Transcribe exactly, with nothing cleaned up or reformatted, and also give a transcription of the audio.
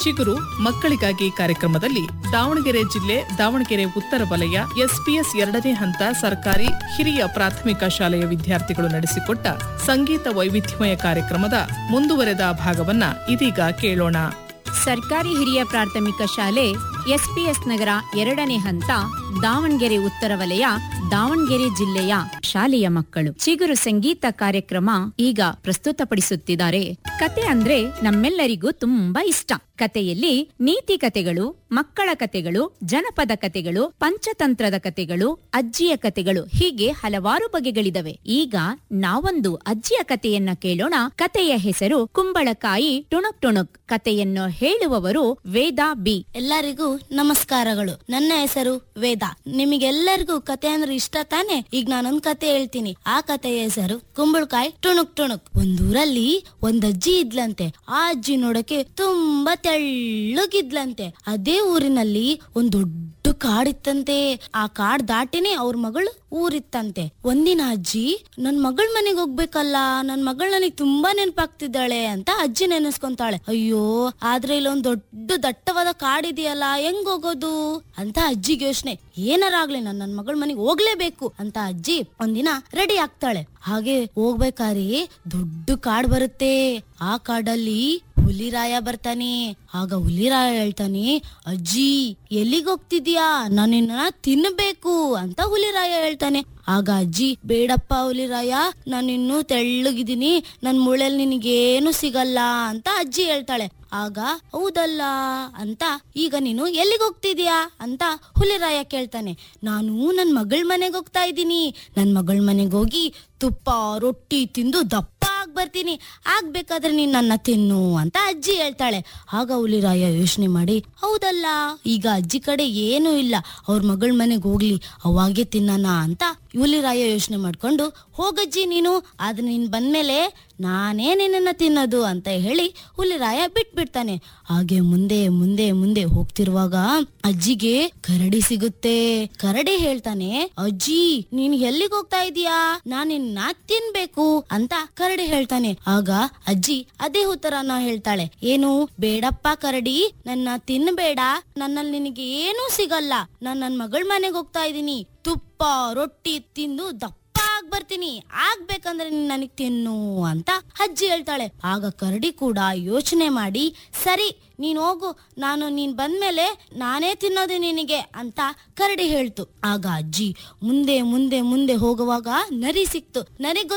ಚಿಗುರು ಮಕ್ಕಳಿಗಾಗಿ ಕಾರ್ಯಕ್ರಮದಲ್ಲಿ ದಾವಣಗೆರೆ ಜಿಲ್ಲೆ ದಾವಣಗೆರೆ ಉತ್ತರ ವಲಯ ಎಸ್ಪಿಎಸ್ ಎರಡನೇ ಹಂತ ಸರ್ಕಾರಿ ಹಿರಿಯ ಪ್ರಾಥಮಿಕ ಶಾಲೆಯ ವಿದ್ಯಾರ್ಥಿಗಳು ನಡೆಸಿಕೊಟ್ಟ ಸಂಗೀತ ವೈವಿಧ್ಯಮಯ ಕಾರ್ಯಕ್ರಮದ ಮುಂದುವರೆದ ಭಾಗವನ್ನ ಇದೀಗ ಕೇಳೋಣ. ಸರ್ಕಾರಿ ಹಿರಿಯ ಪ್ರಾಥಮಿಕ ಶಾಲೆ ಎಸ್ಪಿಎಸ್ ನಗರ ಎರಡನೇ ಹಂತ ದಾವಣಗೆರೆ ಉತ್ತರ ವಲಯ ದಾವಣಗೆರೆ ಜಿಲ್ಲೆಯ ಶಾಲೆಯ ಮಕ್ಕಳು ಚಿಗುರು ಸಂಗೀತ ಕಾರ್ಯಕ್ರಮ ಈಗ ಪ್ರಸ್ತುತಪಡಿಸುತ್ತಿದ್ದಾರೆ. ಕತೆ ಅಂದ್ರೆ ನಮ್ಮೆಲ್ಲರಿಗೂ ತುಂಬಾ ಇಷ್ಟ. ಕತೆಯಲ್ಲಿ ನೀತಿ ಕತೆಗಳು, ಮಕ್ಕಳ ಕತೆಗಳು, ಜನಪದ ಕತೆಗಳು, ಪಂಚತಂತ್ರದ ಕತೆಗಳು, ಅಜ್ಜಿಯ ಕತೆಗಳು ಹೀಗೆ ಹಲವಾರು ಬಗೆಗಳಿದವೆ. ಈಗ ನಾವೊಂದು ಅಜ್ಜಿಯ ಕತೆಯನ್ನ ಕೇಳೋಣ. ಕತೆಯ ಹೆಸರು ಕುಂಬಳಕಾಯಿ ಟುಣುಕ್ ಟುಣುಕ್. ಕತೆಯನ್ನು ಹೇಳುವವರು ವೇದಾ ಬಿ. ಎಲ್ಲರಿಗೂ ನಮಸ್ಕಾರಗಳು. ನನ್ನ ಹೆಸರು ವೇದಾ. ನಿಮಗೆಲ್ಲರಿಗೂ ಕತೆ ಅಂದ್ರೆ ಇಷ್ಟ ತಾನೆ? ಈಗ ನಾನೊಂದ್ ಕತೆ ಹೇಳ್ತೀನಿ. ಆ ಕತೆಯ ಹೆಸರು ಕುಂಬಳಕಾಯಿ ಟುಣುಕ್ ಟುಣುಕ್. ಒಂದೂರಲ್ಲಿ ಒಂದ್ ಅಜ್ಜಿ ಇದ್ಲಂತೆ. ಆ ಅಜ್ಜಿ ನೋಡಕ್ಕೆ ತುಂಬಾ ತೆಳ್ಳಗಿದ್ಲಂತೆ. ಅದೇ ಊರಿನಲ್ಲಿ ಒಂದ್ ದೊಡ್ಡ ಕಾಡಿತ್ತಂತೆ. ಆ ಕಾಡ್ ದಾಟಿನೇ ಅವ್ರ ಮಗಳು ಊರಿತ್ತಂತೆ. ಒಂದಿನ ಅಜ್ಜಿ ನನ್ ಮಗಳ ಮನೆಗೆ ಹೋಗ್ಬೇಕಲ್ಲ, ನನ್ ಮಗಳು ನನಗ್ ತುಂಬಾ ನೆನಪಾಗ್ತಿದ್ದಾಳೆ ಅಂತ ಅಜ್ಜಿ ನೆನೆಸ್ಕೊಂತಾಳೆ. ಅಯ್ಯೋ, ಆದ್ರೆ ಇಲ್ಲೊಂದ್ ದೊಡ್ಡ ದಟ್ಟವಾದ ಕಾಡಿದೆಯಲ್ಲ, ಹೆಂಗ್ ಹೋಗೋದು ಅಂತ ಅಜ್ಜಿಗೆ ಯೋಚನೆ. ಏನಾರಾಗ್ಲಿ ನಾನ್ ನನ್ ಮಗಳ ಮನೆಗೆ ಹೋಗ್ಲೇಬೇಕು ಅಂತ ಅಜ್ಜಿ ಒಂದಿನ ರೆಡಿ ಆಗ್ತಾಳೆ. ಹಾಗೆ ಹೋಗ್ಬೇಕಾದ್ರೆ ದೊಡ್ಡ ಕಾಡ್ ಬರುತ್ತೆ. ಆ ಕಾಡಲ್ಲಿ ಹುಲಿರಾಯ ಬರ್ತಾನೆ. ಆಗ ಹುಲಿರಾಯ ಹೇಳ್ತಾನೆ, ಅಜ್ಜಿ ಎಲ್ಲಿಗೆ ಹೋಗ್ತಿದ್ಯಾ? ನಾನಿನ್ನ ತಿನ್ನಬೇಕು ಅಂತ ಹುಲಿರಾಯ ಹೇಳ್ತಾನೆ. ಆಗ ಅಜ್ಜಿ, ಬೇಡಪ್ಪ ಹುಲಿರಾಯ, ನಾನಿನ್ನೂ ತೆಳ್ಳಗಿದ್ದೀನಿ, ನನ್ ಮೂಳೆಲ್ ನಿನಗೇನು ಸಿಗಲ್ಲ ಅಂತ ಅಜ್ಜಿ ಹೇಳ್ತಾಳೆ. ಆಗ ಹೌದಲ್ಲ ಅಂತ, ಈಗ ನೀನು ಎಲ್ಲಿಗೆ ಹೋಗ್ತಿದ್ಯಾ ಅಂತ ಹುಲಿರಾಯ ಕೇಳ್ತಾನೆ. ನಾನು ನನ್ ಮಗಳ ಮನೆಗೆ ಹೋಗ್ತಾ ಇದ್ದೀನಿ. ನನ್ ಮಗಳ ಮನೆಗೆ ಹೋಗಿ ತುಪ್ಪ ರೊಟ್ಟಿ ತಿಂದು ದಪ್ಪ ಆಗ್ ಬರ್ತೀನಿ. ಆಗ್ಬೇಕಾದ್ರೆ ನೀನ್ ನನ್ನ ತಿನ್ನು ಅಂತ ಅಜ್ಜಿ ಹೇಳ್ತಾಳೆ. ಆಗ ಹುಲಿರಾಯ ಯೋಚನೆ ಮಾಡಿ, ಹೌದಲ್ಲ, ಈಗ ಅಜ್ಜಿ ಕಡೆ ಏನು ಇಲ್ಲ, ಅವ್ರ ಮಗಳ ಮನೆಗೆ ಹೋಗ್ಲಿ, ಅವಾಗೆ ತಿನ್ನಣ ಅಂತ ಹುಲಿರಾಯ ಯೋಚನೆ ಮಾಡ್ಕೊಂಡು, ಹೋಗಜ್ಜಿ ನೀನು, ಆದ್ರೆ ನೀನ್ ಬಂದ್ಮೇಲೆ ನಾನೇ ನಿನ್ನ ತಿನ್ನೋದು ಅಂತ ಹೇಳಿ ಹುಲಿರಾಯ ಬಿಟ್ಬಿಡ್ತಾನೆ. ಹಾಗೆ ಮುಂದೆ ಮುಂದೆ ಮುಂದೆ ಹೋಗ್ತಿರುವಾಗ ಅಜ್ಜಿಗೆ ಕರಡಿ ಸಿಗುತ್ತೆ. ಕರಡಿ ಹೇಳ್ತಾನೆ, ಅಜ್ಜಿ ನೀನ್ ಎಲ್ಲಿಗೆ ಹೋಗ್ತಾ ಇದೀಯಾ? ನಾನ್ ನಿನ್ನ ತಿನ್ಬೇಕು ಅಂತ ಕರಡಿ ಹೇಳ್ತಾನೆ. ಆಗ ಅಜ್ಜಿ ಅದೇ ಉತ್ತರನ ಹೇಳ್ತಾಳೆ. ಏನು? ಬೇಡಪ್ಪ ಕರಡಿ, ನನ್ನ ತಿನ್ಬೇಡ, ನನ್ನಲ್ಲಿ ನಿನಗೆ ಏನೂ ಸಿಗಲ್ಲ. ನಾನ್ ನನ್ ಮಗಳ ಮನೆಗೆ ಹೋಗ್ತಾ ಇದ್ದೀನಿ, ತುಪ್ಪ ರೊಟ್ಟಿ ತಿಂದು ದಪ್ಪ ಆಗ್ ಬರ್ತೀನಿ, ಆಗ್ಬೇಕಂದ್ರೆ ನೀನ್ ನನಗ್ ತಿನ್ನು ಅಂತ ಅಜ್ಜಿ ಹೇಳ್ತಾಳೆ. ಆಗ ಕರಡಿ ಕೂಡ ಯೋಚನೆ ಮಾಡಿ, ಸರಿ ನೀನ್ ಹೋಗು, ನಾನು ನೀನ್ ಬಂದ್ಮೇಲೆ ನಾನೇ ತಿನ್ನೋದು ನಿನಗೆ ಅಂತ ಕರಡಿ ಹೇಳ್ತು. ಆಗ ಅಜ್ಜಿ ಮುಂದೆ ಮುಂದೆ ಮುಂದೆ ಹೋಗುವಾಗ ನರಿ ಸಿಕ್ತು. ನರಿ